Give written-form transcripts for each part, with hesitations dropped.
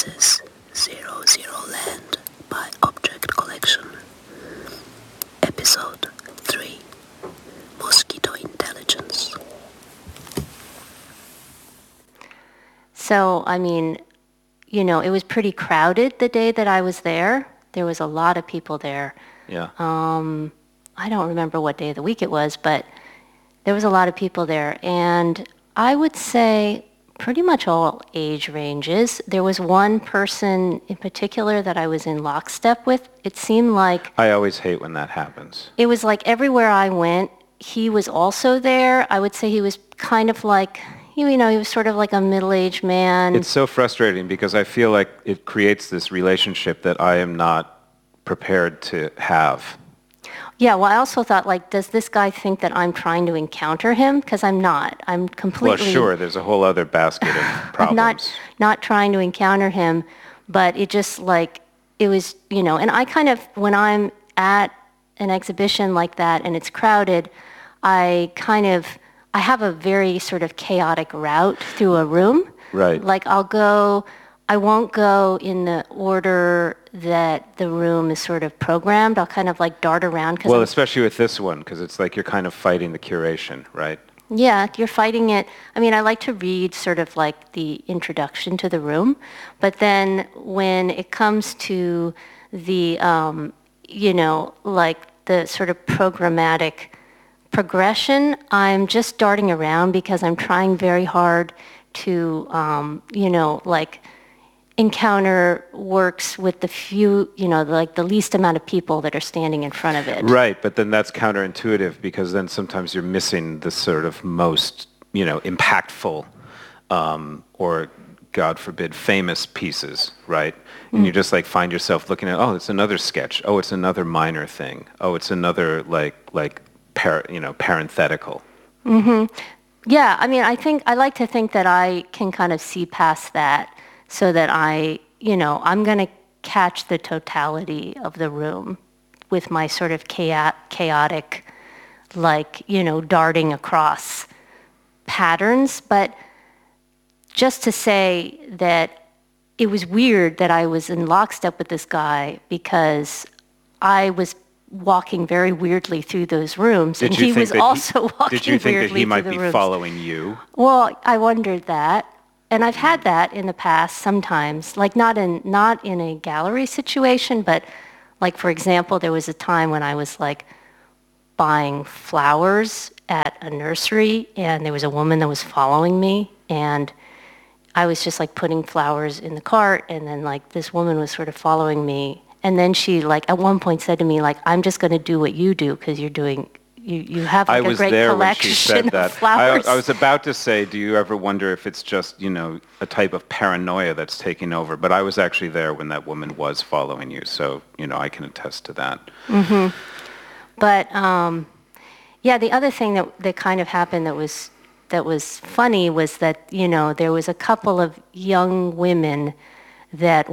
This is Zero Zero Land by Object Collection. Episode 3, Mosquito Intelligence. So, I mean, it was pretty crowded the day that I was there. There was a lot of people there. Yeah. I don't remember what day of the week it was, but there was a lot of people there. And I would say pretty much all age ranges. There was one person in particular that I was in lockstep with. It seemed like... I always hate when that happens. It was like everywhere I went, he was also there. I would say he was kind of like... he was sort of like a middle-aged man. It's so frustrating because I feel like it creates this relationship that I am not prepared to have. Yeah, well, I also thought, does this guy think that I'm trying to encounter him? Because I'm not. I'm completely... Well, sure, there's a whole other basket of problems. I'm not trying to encounter him, but it just, it was, and I kind of, when I'm at an exhibition like that and it's crowded, I have a very sort of chaotic route through a room. Right. I won't go in the order that the room is sort of programmed. I'll kind of dart around. Well, especially with this one, because it's like you're kind of fighting the curation, right? Yeah, you're fighting it. I mean, I like to read sort of the introduction to the room, but then when it comes to the, the sort of programmatic progression, I'm just darting around because I'm trying very hard to, encounter works with the few, the least amount of people that are standing in front of it. Right, but then that's counterintuitive because then sometimes you're missing the sort of most, impactful or, God forbid, famous pieces, right? And you just find yourself looking at, oh, it's another sketch. Oh, it's another minor thing. Oh, it's another parenthetical. Mm-hmm. Yeah, I mean, I like to think that I can kind of see past that so that I'm going to catch the totality of the room with my sort of chaotic, darting across patterns. But just to say that it was weird that I was in lockstep with this guy because I was walking very weirdly through those rooms, and he was also walking weirdly through the rooms. Did you think that he might be following you? Well, I wondered that, and I've had that in the past sometimes, not in a gallery situation, but for example, there was a time when I was buying flowers at a nursery, and there was a woman that was following me, and I was just putting flowers in the cart, and then this woman was sort of following me. And then she, at one point said to me, I'm just going to do what you do because you're doing, you have a great collection of flowers. I was about to say, do you ever wonder if it's just, a type of paranoia that's taking over? But I was actually there when that woman was following you, so, I can attest to that. Mm-hmm. But, yeah, the other thing that kind of happened that was funny was that, there was a couple of young women that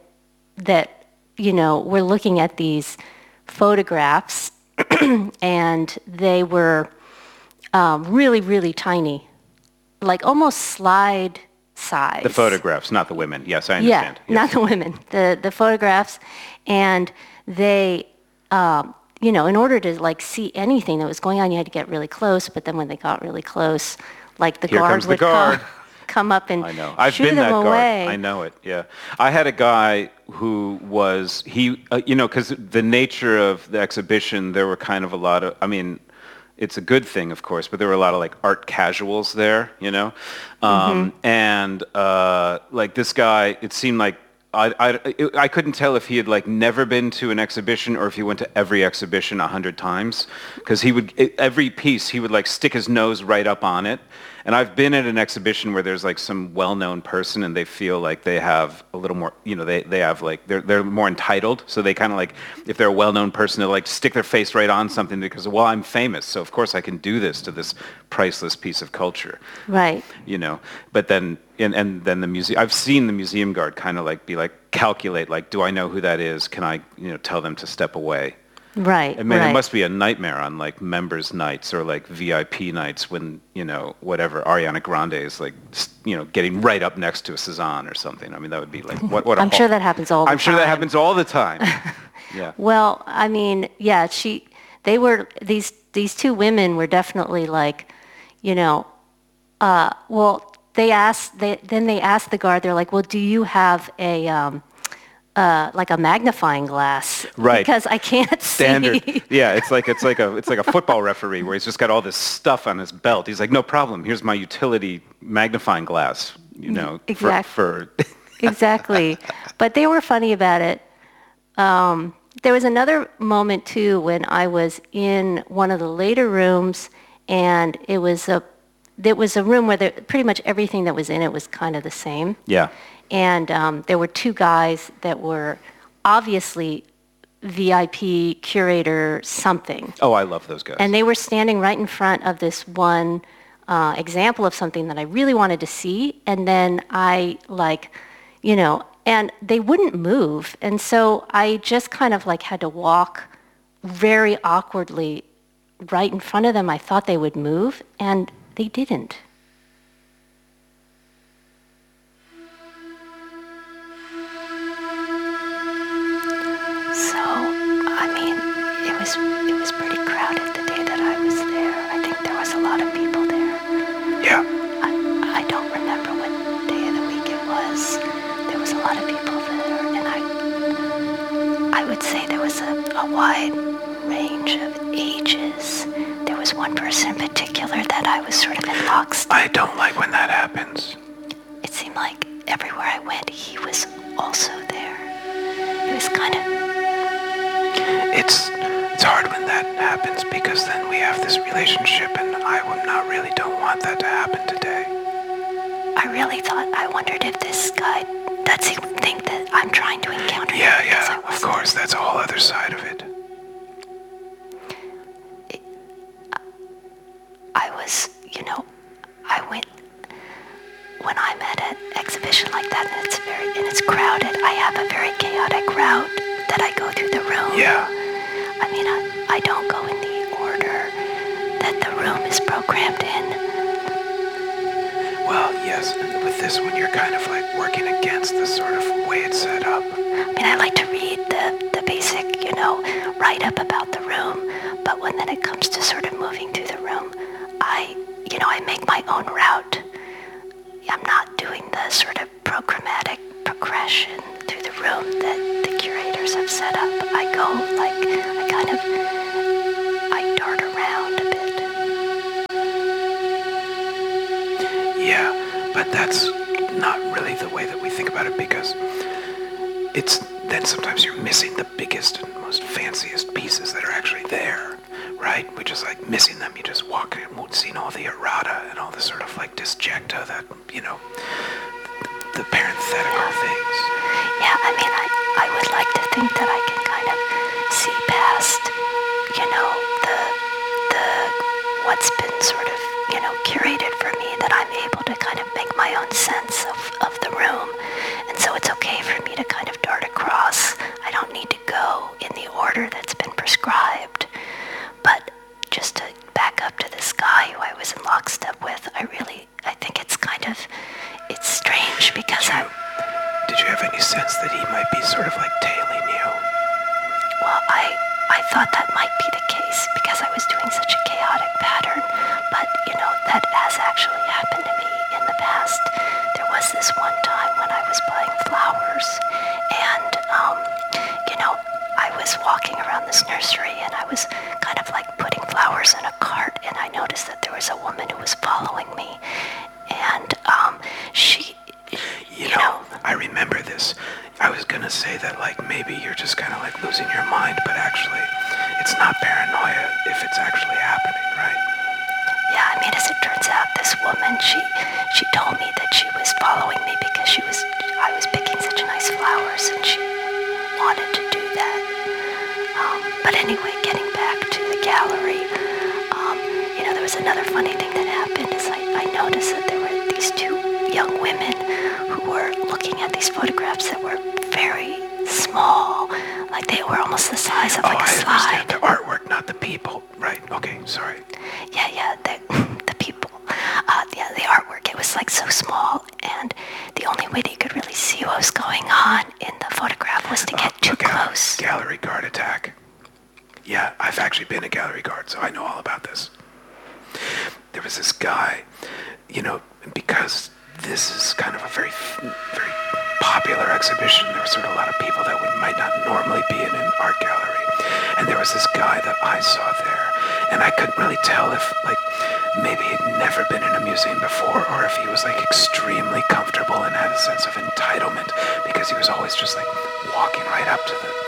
we're looking at these photographs, and they were really, really tiny, almost slide size. The photographs, not the women. Yes, I understand. Yeah, not the women. The photographs, and they, in order to see anything that was going on, you had to get really close. But then when they got really close, the guard would come up and shoot them away. I know it, yeah. I had a guy who was, because the nature of the exhibition, there were kind of a lot of, it's a good thing, of course, but there were a lot of art casuals there, And this guy, it seemed like, I couldn't tell if he had never been to an exhibition or if he went to every exhibition 100 times, because every piece he would stick his nose right up on it. And I've been at an exhibition where there's some well-known person and they feel like they have a little more, they have they're more entitled. So they kind of if they're a well-known person, they'll stick their face right on something because, well, I'm famous, so of course I can do this to this priceless piece of culture. Right. But then, and then the museum, I've seen the museum guard kind of calculate, do I know who that is? Can I, tell them to step away? Right, I mean, it right. must be a nightmare on like members nights or like VIP nights when, whatever, Ariana Grande is like, getting right up next to a Cezanne or something. I mean, that would be like, what a I'm sure that happens all the time. I'm sure that happens all the time. Yeah. Well, I mean, yeah, these two women were definitely like, well, they asked the guard, they're like, well, do you have like a magnifying glass? Right. Because I can't Standard. see. Yeah, it's like a football referee where he's just got all this stuff on his belt. He's like, no problem. Here's my utility magnifying glass, for Exactly. But they were funny about it. There was another moment too when I was in one of the later rooms, and it was a room where pretty much everything that was in it was kind of the same. Yeah. And there were two guys that were obviously VIP, curator, something. Oh, I love those guys. And they were standing right in front of this one example of something that I really wanted to see. And then and they wouldn't move. And so I just kind of like had to walk very awkwardly right in front of them. I thought they would move, and they didn't. So, I mean, it was pretty crowded the day that I was there. I think there was a lot of people there. Yeah. I don't remember what day of the week it was. There was a lot of people there, and I would say there was a wide range of ages. There was one person in particular that I was sort of in lockstep. I don't like when that happens. It seemed like everywhere I went, he was also there. It was kind of... It's hard when that happens because then we have this relationship and I don't want that to happen today. I wondered if this guy, does he think that I'm trying to encounter him? Yeah, of course, that's a whole other side of it. When I'm at an exhibition like that and it's crowded, I have a very chaotic route that I go through the room. Yeah. I mean, I don't go in the order that the room is programmed in. Well, yes, and with this one, you're kind of like working against the sort of way it's set up. I mean, I like to read the basic, write-up about the room, but when then it comes to sort of moving through the room, I make my own route. I'm not doing the sort of programmatic progression through the room that the curators have set up. I dart around a bit. Yeah, but that's not really the way that we think about it because then sometimes you're missing the biggest and most fanciest pieces that are actually there, right? We're just like missing them. You just walk in and seeing all the errata and all the sort of like disjecta that, the parenthetical things. Yeah, I mean, I would like to think that I can kind of see past, the what's been sort of, curated for me, that I'm able to kind of make my own sense of the room. And so it's okay for me to kind of dart across. I don't need to go in the order that's been prescribed. But just to back up to this guy who I was in lockstep with, I think it's strange because Did you have any sense that he might be sort of like tailing you? Well, I thought that might be the case because I was doing such a chaotic pattern, but that has actually happened to me in the past. There was this one time when I was buying flowers, and I was walking around this nursery and I was kind of like putting flowers in a cart, and I noticed that there was a woman who was following me, and she, I remember this. I was gonna say that like maybe you're just kind of like losing your mind, but actually it's not paranoia if it's actually happening, right? Yeah, I mean, as it turns out, this woman, she told me that she was following me because I was picking such nice flowers and she wanted to do that. But anyway, getting back to the gallery, there was another funny thing that happened is I noticed that there were these two young women who were looking at these photographs that were very small, like they were almost the size of like a slide. I understand. The artwork, not the people. Right. Okay. Sorry. Yeah, the people. Yeah, the artwork, it was like so small, and the only way that you could really see what was going on in the photograph was to get too close. Gallery guard attack. Yeah, I've actually been a gallery guard, so I know all about this. There was this guy, because this is kind of a very, very popular exhibition, there were sort of a lot of people that might not normally be in an art gallery. And there was this guy that I saw there, and I couldn't really tell if, maybe he'd never been in a museum before, or if he was, extremely comfortable and had a sense of entitlement, because he was always just, walking right up to the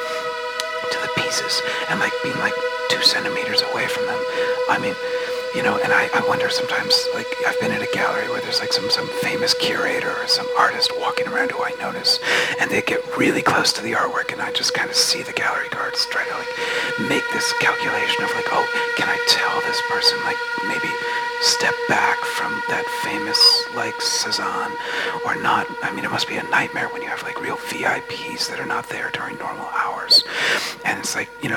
pieces and, being, 2 centimeters away from them. I mean, and I wonder sometimes, I've been in a gallery where there's, some famous curator or some artist walking around who I notice, and they get really close to the artwork, and I just kind of see the gallery guards try to, make this calculation of, oh, can I tell this person, maybe step back from that famous, Cezanne, or not? I mean, it must be a nightmare when you have, real VIPs that are not there during normal hours, and it's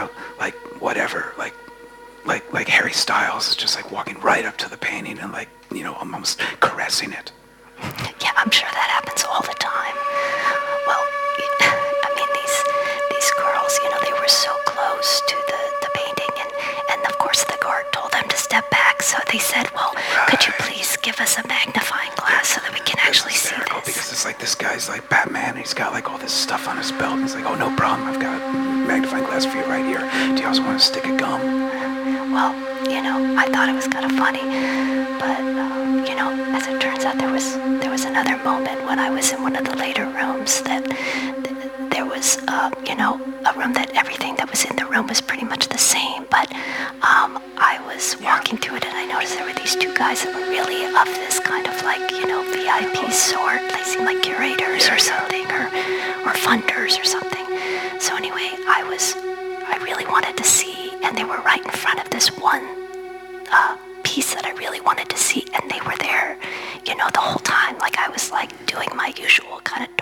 whatever, like Harry Styles is just walking right up to the painting and almost caressing it. Yeah, I'm sure that happens all the time. Well, I mean, these girls, they were so close to the painting, and of course the guard told them to step back, so they said, well, could you please give us a magnifying glass so that we can actually see this? Because it's this guy's Batman, and he's got all this stuff on his belt, and he's oh, no problem, I've got a magnifying glass for you right here. Do you also want to stick a gum? Well, I thought it was kind of funny, but, as it turns out, there was another moment when I was in one of the later rooms that there was, a room that everything that was in the room was pretty much the same, but I was walking through it and I noticed there were these 2 guys that were really of this kind of VIP sort. They seemed like curators or something, or funders or something. So anyway, I really wanted to see, and they were right in front of this one piece that I really wanted to see, and they were there, the whole time. I was doing my usual kind of